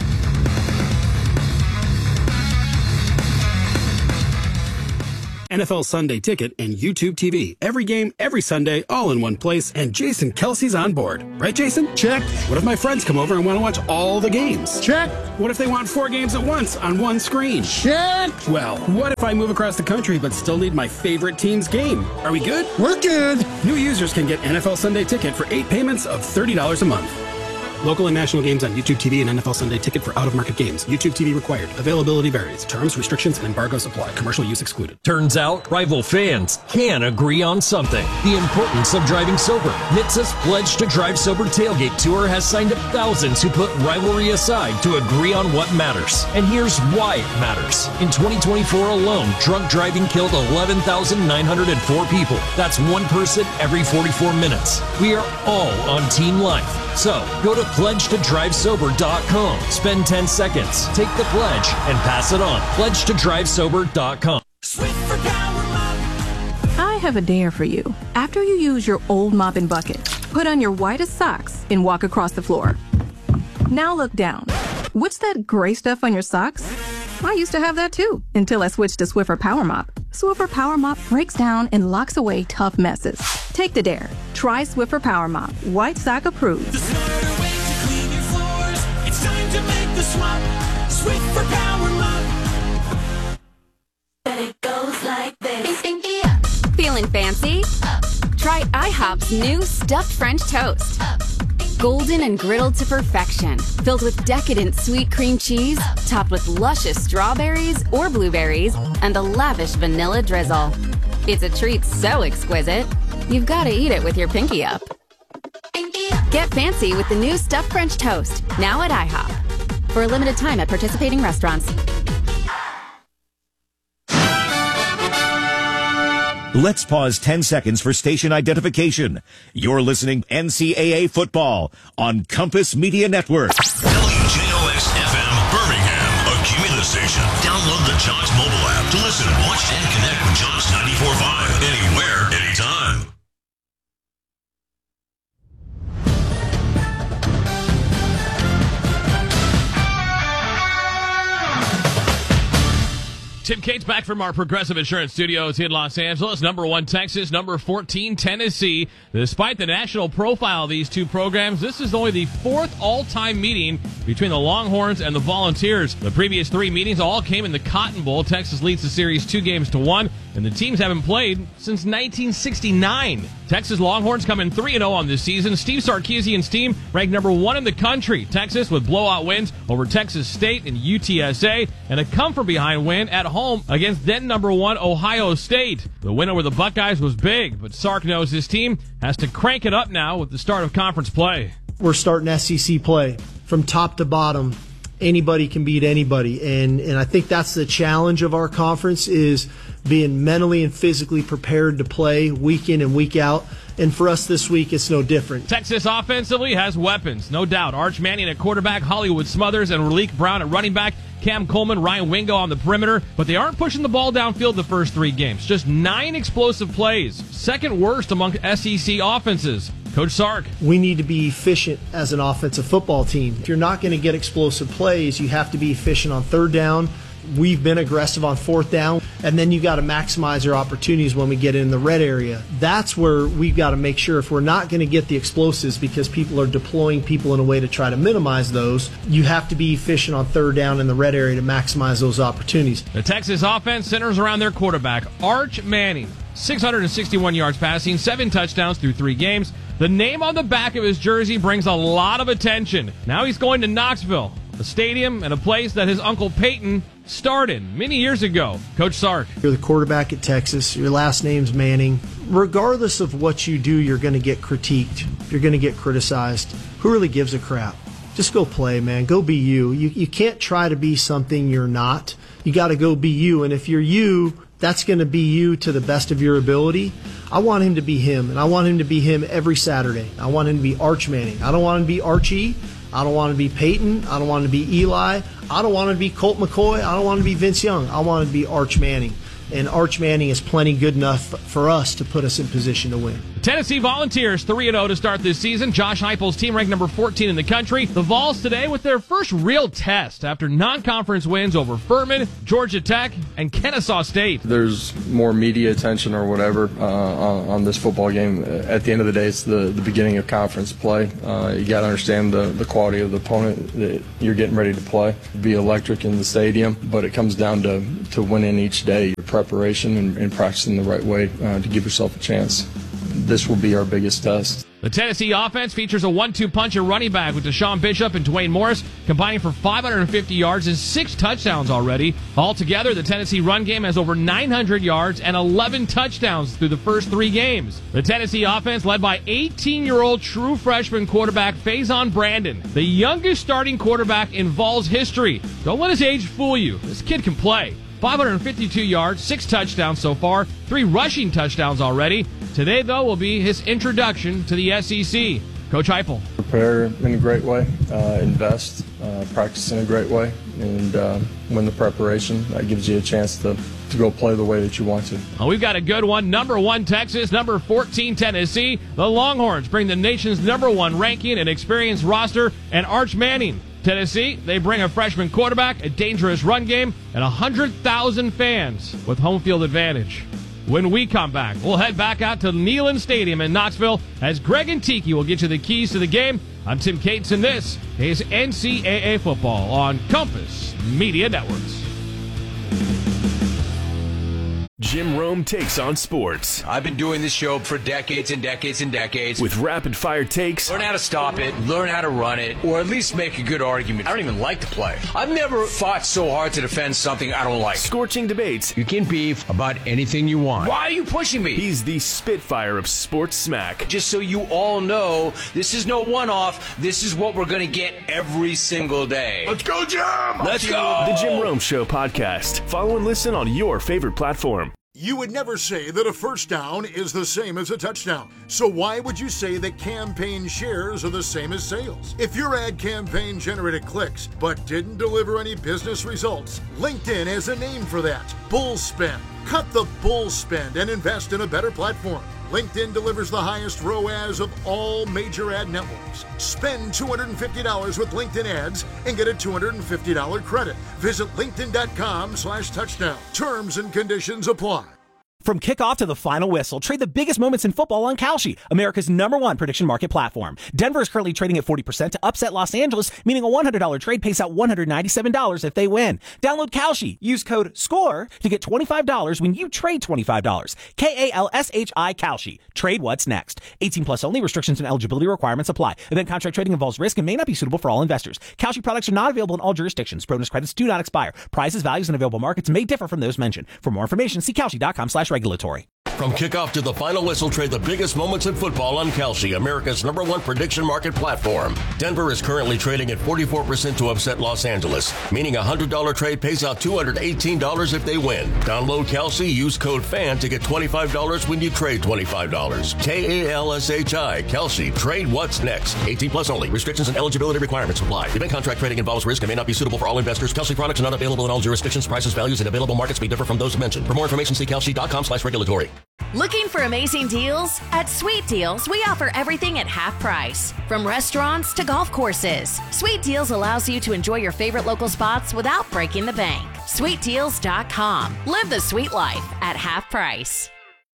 NFL Sunday Ticket and YouTube TV. Every game, every Sunday, all in one place, and Jason Kelsey's on board. Right, Jason? Check. What if my friends come over and want to watch all the games? Check. What if they want 4 games at once on one screen? Check. Well, what if I move across the country but still need my favorite team's game? Are we good? We're good. New users can get NFL Sunday Ticket for 8 payments of $30 a month. Local and national games on YouTube TV and NFL Sunday Ticket for out-of-market games. YouTube TV required. Availability varies. Terms, restrictions, and embargoes apply. Commercial use excluded. Turns out, rival fans can agree on something. The importance of driving sober. NHTSA's Pledge to Drive Sober Tailgate Tour has signed up thousands who put rivalry aside to agree on what matters. And here's why it matters. In 2024 alone, drunk driving killed 11,904 people. That's one person every 44 minutes. We are all on Team Life. So, go to PledgeToDriveSober.com. Spend 10 seconds, take the pledge, and pass it on. PledgeToDriveSober.com. I have a dare for you. After you use your old mop and bucket, put on your whitest socks and walk across the floor. Now look down. What's that gray stuff on your socks? I used to have that too, until I switched to Swiffer Power Mop. Swiffer Power Mop breaks down and locks away tough messes. Take the dare. Try Swiffer Power Mop. White sock approved. The smarter way to clean your floors. It's time to make the swap. Swiffer Power Mop. But it goes like this. Feeling fancy? Try IHOP's new stuffed French toast. Golden and griddled to perfection, filled with decadent sweet cream cheese, topped with luscious strawberries or blueberries, and a lavish vanilla drizzle. It's a treat so exquisite, you've got to eat it with your pinky up. Get fancy with the new stuffed French toast, now at IHOP. For a limited time at participating restaurants. Let's pause 10 seconds for station identification. You're listening to NCAA Football on Compass Media Network. WJOX FM Birmingham, a Cumulus station. Download the Jox mobile app to listen, watch, and connect with Jox 94.5 anywhere, anytime. Tim Cates back from our Progressive Insurance Studios in Los Angeles. Number 1 Texas, number 14 Tennessee. Despite the national profile of these two programs, this is only the 4th all-time meeting between the Longhorns and the Volunteers. The previous 3 meetings all came in the Cotton Bowl. Texas leads the series 2-1, and the teams haven't played since 1969. Texas Longhorns come in 3-0 on this season. Steve Sarkisian's team ranked number 1 in the country. Texas with blowout wins over Texas State and UTSA, and a come-from-behind win at home against then number 1 Ohio State. The win over the Buckeyes was big, but Sark knows his team has to crank it up now with the start of conference play. We're starting SEC play from top to bottom. Anybody can beat anybody, and I think that's the challenge of our conference, is being mentally and physically prepared to play week in and week out. And for us this week, it's no different. Texas offensively has weapons, no doubt. Arch Manning at quarterback, Hollywood Smothers and Raleek Brown at running back, Cam Coleman, Ryan Wingo on the perimeter, but they aren't pushing the ball downfield the first 3 games. Just 9 explosive plays, second worst among SEC offenses. Coach Sark. We need to be efficient as an offensive football team. If you're not going to get explosive plays, you have to be efficient on 3rd down. We've been aggressive on 4th down, and then you got to maximize your opportunities when we get in the red area. That's where we've got to make sure, if we're not going to get the explosives because people are deploying people in a way to try to minimize those, you have to be efficient on 3rd down in the red area to maximize those opportunities. The Texas offense centers around their quarterback, Arch Manning. 661 yards passing, 7 touchdowns through 3 games. The name on the back of his jersey brings a lot of attention. Now he's going to Knoxville, a stadium and a place that his uncle Peyton started many years ago. Coach Sark. You're the quarterback at Texas. Your last name's Manning. Regardless of what you do, you're going to get critiqued. You're going to get criticized. Who really gives a crap? Just go play, man. Go be you. You can't try to be something you're not. You got to go be you. And if you're you, that's going to be you to the best of your ability. I want him to be him, and I want him to be him every Saturday. I want him to be Arch Manning. I don't want him to be Archie. I don't want him to be Peyton. I don't want him to be Eli. I don't want him to be Colt McCoy. I don't want him to be Vince Young. I want him to be Arch Manning. And Arch Manning is plenty good enough for us to put us in position to win. Tennessee Volunteers 3-0 to start this season. Josh Heupel's team ranked number 14 in the country. The Vols today with their first real test after non-conference wins over Furman, Georgia Tech, and Kennesaw State. There's more media attention or whatever on this football game. At the end of the day, it's the beginning of conference play. You got to understand the quality of the opponent that you're getting ready to play. Be electric in the stadium, but it comes down to winning each day. Your preparation and practicing the right way to give yourself a chance. This will be our biggest test. The Tennessee offense features a 1-2 punch at running back with Deshaun Bishop and Dwayne Morris combining for 550 yards and 6 touchdowns already. Altogether, the Tennessee run game has over 900 yards and 11 touchdowns through the first 3 games. The Tennessee offense led by 18-year-old true freshman quarterback Faison Brandon, the youngest starting quarterback in Vols history. Don't let his age fool you. This kid can play. 552 yards, 6 touchdowns so far, 3 rushing touchdowns already. Today, though, will be his introduction to the SEC. Coach Heupel. Prepare in a great way, invest, practice in a great way, and win the preparation. That gives you a chance to go play the way that you want to. Oh, we've got a good one. Number 1 Texas, number 14 Tennessee. The Longhorns bring the nation's number 1 ranking and experienced roster and Arch Manning. Tennessee, they bring a freshman quarterback, a dangerous run game, and 100,000 fans with home field advantage. When we come back, we'll head back out to Neyland Stadium in Knoxville as Greg and Tiki will get you the keys to the game. I'm Tim Cates, and this is NCAA Football on Compass Media Networks. Jim Rome takes on sports. I've been doing this show for decades and decades and decades. With rapid-fire takes. Learn how to stop it, learn how to run it, or at least make a good argument. I don't even like to play. I've never fought so hard to defend something I don't like. Scorching debates. You can beef about anything you want. Why are you pushing me? He's the Spitfire of sports smack. Just so you all know, this is no one-off. This is what we're going to get every single day. Let's go, Jim! Let's go! The Jim Rome Show podcast. Follow and listen on your favorite platform. You would never say that a first down is the same as a touchdown. So why would you say that campaign shares are the same as sales? If your ad campaign generated clicks but didn't deliver any business results, LinkedIn has a name for that. Bull spend. Cut the bull spend and invest in a better platform. LinkedIn delivers the highest ROAS of all major ad networks. Spend $250 with LinkedIn ads and get a $250 credit. Visit linkedin.com/touchdown. Terms and conditions apply. From kickoff to the final whistle, trade the biggest moments in football on Kalshi, America's #1 prediction market platform. Denver is currently trading at 40% to upset Los Angeles, meaning a $100 trade pays out $197 if they win. Download Kalshi. Use code SCORE to get $25 when you trade $25. KALSHI Kalshi. Trade what's next. 18 plus only. Restrictions and eligibility requirements apply. Event contract trading involves risk and may not be suitable for all investors. Kalshi products are not available in all jurisdictions. Bonus credits do not expire. Prices, values, and available markets may differ from those mentioned. For more information, see Kalshi.com/regulatory. From kickoff to the final whistle, trade the biggest moments in football on Kalshi, America's #1 prediction market platform. Denver is currently trading at 44% to upset Los Angeles, meaning a $100 trade pays out $218 if they win. Download Kalshi, use code FAN to get $25 when you trade $25. KALSHI, Kalshi, trade what's next. 18 plus only. Restrictions and eligibility requirements apply. Event contract trading involves risk and may not be suitable for all investors. Kalshi products are not available in all jurisdictions. Prices, values, and available markets may differ from those mentioned. For more information, see Kalshi.com/regulatory. Looking for amazing deals? At Sweet Deals, we offer everything at half price. From restaurants to golf courses, Sweet Deals allows you to enjoy your favorite local spots without breaking the bank. SweetDeals.com. Live the sweet life at half price.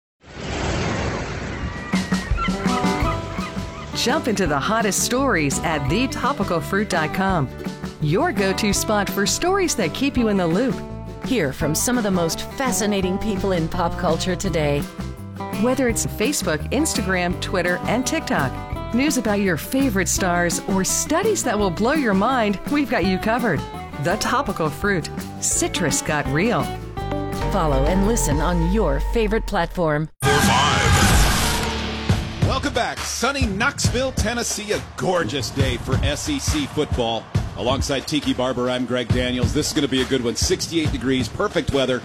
Jump into the hottest stories at thetopicalfruit.com. Your go-to spot for stories that keep you in the loop. Hear from some of the most fascinating people in pop culture today. Whether it's Facebook, Instagram, Twitter, and TikTok, news about your favorite stars, or studies that will blow your mind, we've got you covered. the topical fruit. Citrus got real. Follow and listen on your favorite platform. Welcome back. Sunny Knoxville, Tennessee. A gorgeous day for SEC football. Alongside Tiki Barber, I'm Greg Daniels. This is going to be a good one. 68 degrees, perfect weather,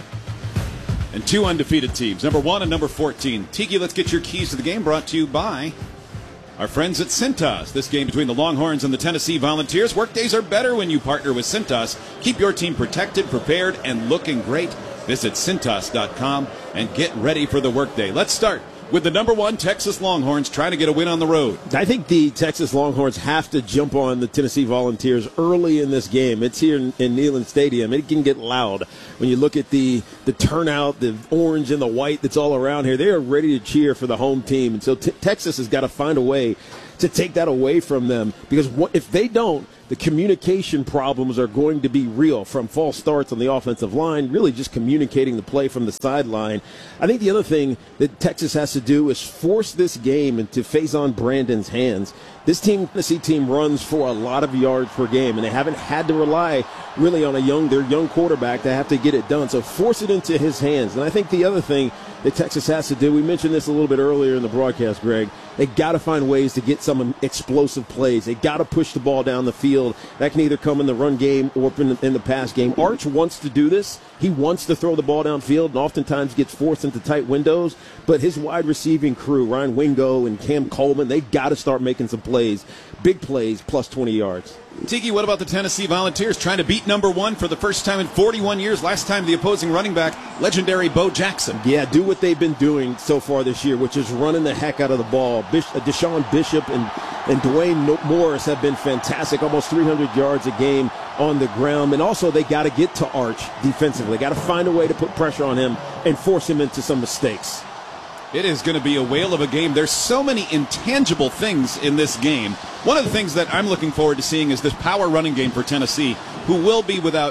and two undefeated teams, number 1 and number 14. Tiki, let's get your keys to the game, brought to you by our friends at Cintas. This game between the Longhorns and the Tennessee Volunteers. Workdays are better when you partner with Cintas. Keep your team protected, prepared, and looking great. Visit Cintas.com and get ready for the workday. Let's start with the number 1 Texas Longhorns trying to get a win on the road. I think the Texas Longhorns have to jump on the Tennessee Volunteers early in this game. It's here in Neyland Stadium. It can get loud. When you look at the turnout, the orange and the white that's all around here, they are ready to cheer for the home team. And so Texas has got to find a way to take that away from them, because if they don't, the communication problems are going to be real, from false starts on the offensive line, really just communicating the play from the sideline. I think the other thing that Texas has to do is force this game into Faison Brandon's hands. This Tennessee team runs for a lot of yards per game, and they haven't had to rely really on their young quarterback to have to get it done. So force it into his hands. And I think the other thing that Texas has to do, we mentioned this a little bit earlier in the broadcast, Greg, they got to find ways to get some explosive plays. They got to push the ball down the field. That can either come in the run game or in the pass game. Arch wants to do this. He wants to throw the ball downfield and oftentimes gets forced into tight windows. But his wide receiving crew, Ryan Wingo and Cam Coleman, they got to start making some plays, big plays, plus 20 yards. Tiki, what about the Tennessee Volunteers trying to beat number 1 for the first time in 41 years? Last time the opposing running back, legendary Bo Jackson. Yeah, do what they've been doing so far this year, which is running the heck out of the ball. Deshaun Bishop and Dwayne Morris have been fantastic, almost 300 yards a game on the ground. And also they got to get to Arch defensively. They got to find a way to put pressure on him and force him into some mistakes. It is going to be a whale of a game. There's so many intangible things in this game. One of the things that I'm looking forward to seeing is this power running game for Tennessee, who will be without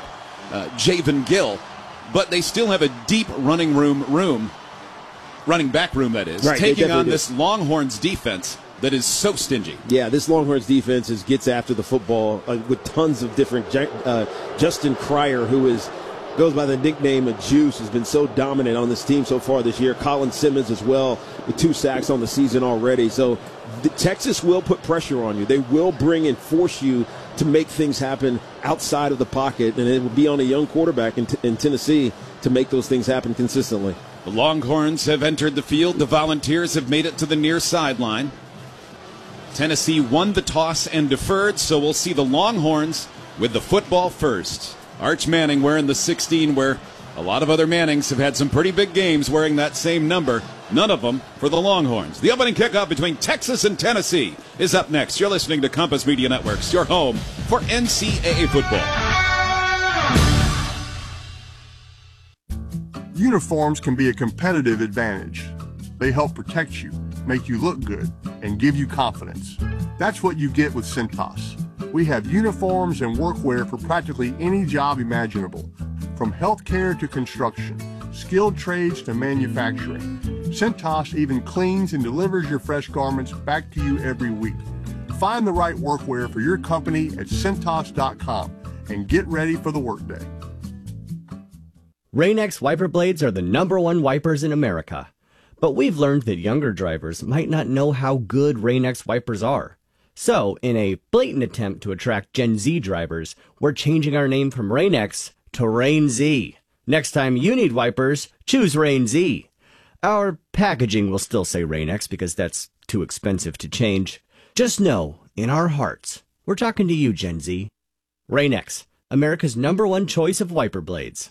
Javen Gill, but they still have a deep running back room, that is, right, taking on this Longhorns defense that is so stingy. Yeah, this Longhorns defense gets after the football with tons of different. Justin Cryer, who goes by the nickname of Juice, has been so dominant on this team so far this year. Colin Simmons as well, with 2 sacks on the season already. So Texas will put pressure on you. They will bring and force you to make things happen outside of the pocket, and it will be on a young quarterback in Tennessee to make those things happen consistently. The Longhorns have entered the field. The Volunteers have made it to the near sideline. Tennessee won the toss and deferred, so we'll see the Longhorns with the football first. Arch Manning wearing the 16, where a lot of other Mannings have had some pretty big games wearing that same number. None of them for the Longhorns. The opening kickoff between Texas and Tennessee is up next. You're listening to Compass Media Networks, your home for NCAA football. Uniforms can be a competitive advantage. They help protect you, make you look good, and give you confidence. That's what you get with Cintas. We have uniforms and workwear for practically any job imaginable, from healthcare to construction, skilled trades to manufacturing. Cintas even cleans and delivers your fresh garments back to you every week. Find the right workwear for your company at Cintas.com and get ready for the workday. Rain-X wiper blades are the #1 wipers in America. But we've learned that younger drivers might not know how good Rain-X wipers are. So, in a blatant attempt to attract Gen Z drivers, we're changing our name from Rain-X to Rain-Z. Next time you need wipers, choose Rain-Z. Our packaging will still say Rain-X because that's too expensive to change. Just know, in our hearts, we're talking to you, Gen Z. Rain-X, America's #1 choice of wiper blades.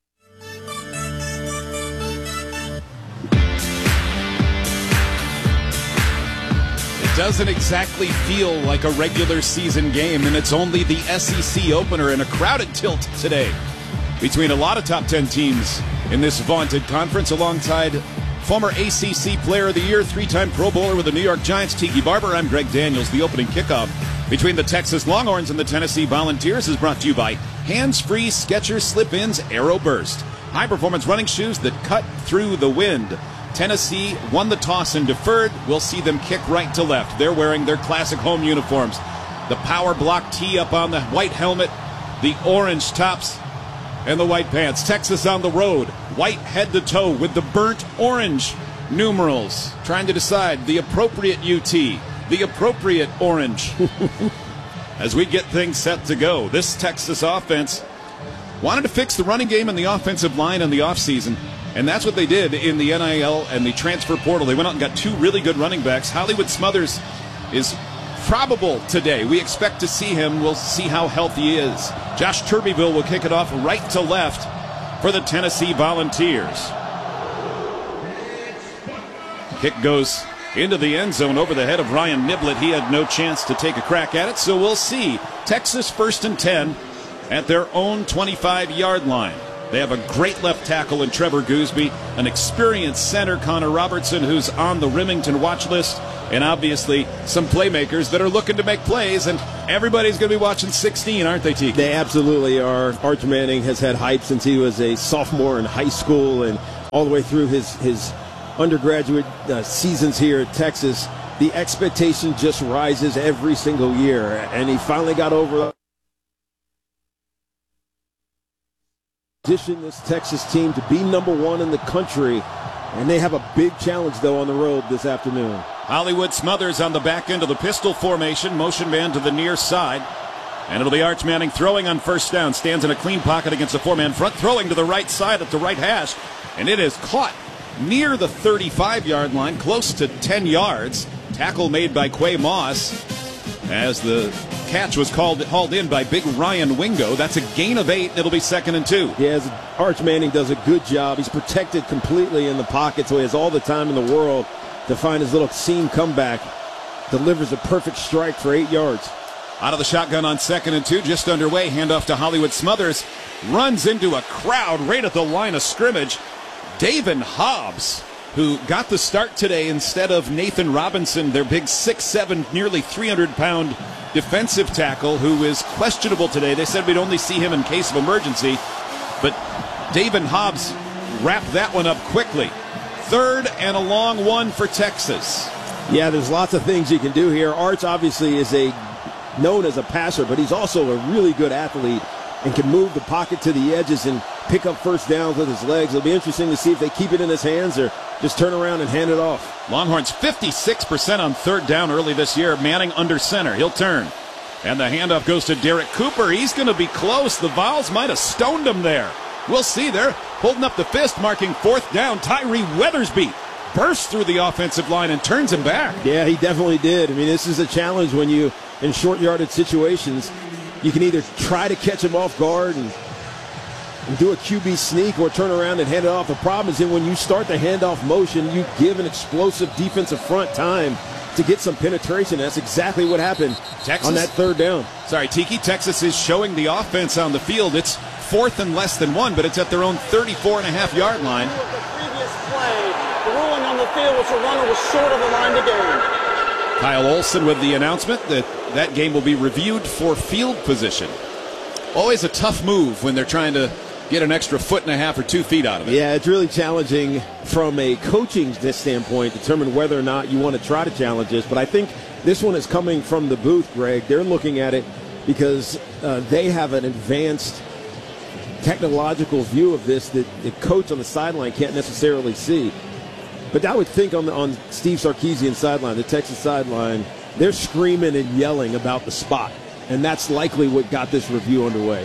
Doesn't exactly feel like a regular season game, and it's only the SEC opener in a crowded tilt today between a lot of top 10 teams in this vaunted conference, alongside former ACC Player of the Year, 3-time Pro Bowler with the New York Giants, Tiki Barber. I'm Greg Daniels. The opening kickoff between the Texas Longhorns and the Tennessee Volunteers is brought to you by Hands-Free Skechers Slip-Ins Aero Burst, high-performance running shoes that cut through the wind. Tennessee won the toss and deferred. We'll see them kick right to left. They're wearing their classic home uniforms. The power block tee up on the white helmet, the orange tops and the white pants. Texas on the road, white head to toe with the burnt orange numerals, trying to decide the appropriate UT, the appropriate orange. As we get things set to go, this Texas offense wanted to fix the running game and the offensive line in the offseason, and that's what they did in the NIL and the transfer portal. They went out and got 2 really good running backs. Hollywood Smothers is probable today. We expect to see him. We'll see how healthy he is. Josh Turbeville will kick it off right to left for the Tennessee Volunteers. Kick goes into the end zone over the head of Ryan Niblett. He had no chance to take a crack at it, so we'll see. Texas 1st and 10 at their own 25-yard line. They have a great left tackle in Trevor Gooseby, an experienced center, Connor Robertson, who's on the Remington watch list, and obviously some playmakers that are looking to make plays, and everybody's going to be watching 16, aren't they, Tiki? They absolutely are. Arch Manning has had hype since he was a sophomore in high school and all the way through his undergraduate seasons here at Texas. The expectation just rises every single year, and he finally got over this Texas team to be #1 in the country, and they have a big challenge, though, on the road this afternoon. Hollywood Smothers on the back end of the pistol formation, motion man to the near side, and it'll be Arch Manning throwing on 1st down, stands in a clean pocket against a 4-man front, throwing to the right side at the right hash, and it is caught near the 35-yard line, close to 10 yards. Tackle made by Quay Moss as the catch was hauled in by big Ryan Wingo. That's a gain of 8. It'll be 2nd and 2. Yes, Arch Manning does a good job. He's protected completely in the pocket, so he has all the time in the world to find his little seam comeback. Delivers a perfect strike for 8 yards. Out of the shotgun on 2nd and 2, just underway. Handoff to Hollywood Smothers. Runs into a crowd right at the line of scrimmage. Davin Hobbs, who got the start today instead of Nathan Robinson, their big 6'7", nearly 300-pound defensive tackle, who is questionable today. They said we'd only see him in case of emergency, but Davin Hobbs wrapped that one up quickly. 3rd and a long one for Texas. Yeah, there's lots of things you can do here. Arch obviously is known as a passer, but he's also a really good athlete and can move the pocket to the edges and pick up 1st downs with his legs. It'll be interesting to see if they keep it in his hands or just turn around and hand it off. Longhorns 56% on 3rd down early this year. Manning under center. He'll turn. And the handoff goes to Derek Cooper. He's going to be close. The Vols might have stoned him there. We'll see. They're holding up the fist, marking 4th down. Tyree Weathersby bursts through the offensive line and turns him back. Yeah, he definitely did. I mean, this is a challenge when you, in short yardage situations, you can either try to catch him off guard and do a QB sneak or turn around and hand it off. The problem is that when you start the handoff motion, you give an explosive defensive front time to get some penetration. That's exactly what happened on that 3rd down. Sorry, Tiki. Texas is showing the offense on the field. It's 4th and less than 1, but it's at their own 34.5-yard line. The previous play, the ruling on the field was the runner was short of the line to gain. Kyle Olson with the announcement that game will be reviewed for field position. Always a tough move when they're trying to get an extra 1.5 or 2 feet out of it. Yeah, it's really challenging from a coaching standpoint to determine whether or not you want to try to challenge this. But I think this one is coming from the booth, Greg. They're looking at it because they have an advanced technological view of this that the coach on the sideline can't necessarily see. But I would think on Steve Sarkisian's sideline, the Texas sideline, they're screaming and yelling about the spot. And that's likely what got this review underway.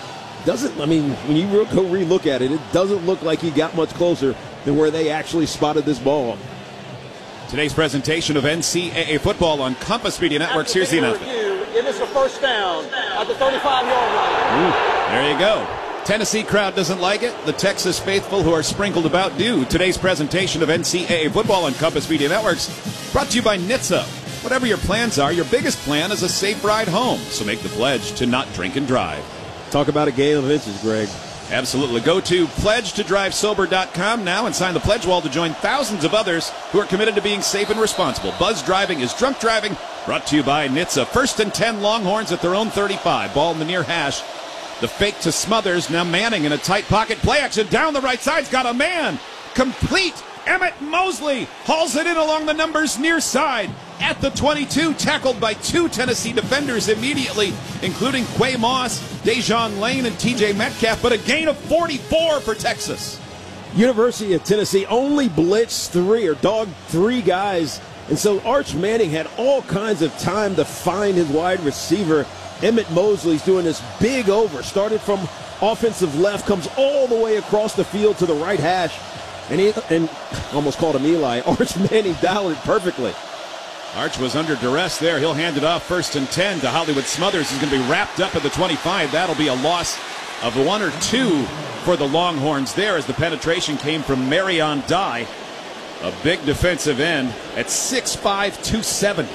When you go re-look at it, it doesn't look like he got much closer than where they actually spotted this ball. Today's presentation of NCAA football on Compass Media Networks. Here's the announcement. It is the 1st down at the 35-yard line. There you go. Tennessee crowd doesn't like it. The Texas faithful who are sprinkled about do. Today's presentation of NCAA football on Compass Media Networks brought to you by NHTSA. Whatever your plans are, your biggest plan is a safe ride home. So make the pledge to not drink and drive. Talk about a game of inches, Greg. Absolutely. Go to pledgetodrivesober.com now and sign the pledge wall to join thousands of others who are committed to being safe and responsible. Buzz driving is drunk driving. Brought to you by NHTSA. 1st and 10 Longhorns at their own 35. Ball in the near hash. The fake to Smothers. Now Manning in a tight pocket. Play action down the right side's got a man. Complete. Emmett Mosley hauls it in along the numbers near side. at the 22, tackled by 2 Tennessee defenders immediately, including Quay Moss, Dejon Lane, and TJ Metcalf, but a gain of 44 for Texas. University of Tennessee only blitzed 3 or dogged 3 guys, and so Arch Manning had all kinds of time to find his wide receiver. Emmett Mosley's doing this big over, started from offensive left, comes all the way across the field to the right hash, and almost called him Eli. Arch Manning dialed it perfectly. Arch was under duress there. He'll hand it off 1st and 10 to Hollywood Smothers. He's going to be wrapped up at the 25. That'll be a loss of 1 or 2 for the Longhorns there as the penetration came from Marion Dye, a big defensive end at 6'5", 270.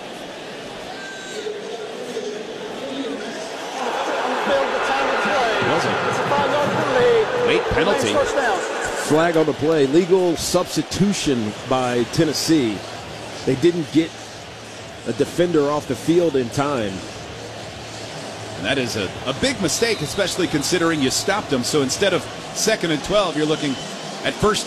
Late penalty. Flag on the play. Legal substitution by Tennessee. They didn't get a defender off the field in time. And that is a big mistake, especially considering you stopped them. So instead of 2nd and 12, you're looking at 1st